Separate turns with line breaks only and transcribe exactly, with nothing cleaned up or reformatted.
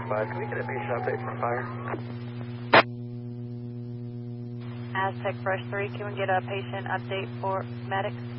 five, can we get a patient update for fire?
Aztec Brush three, can we get a patient update for medics?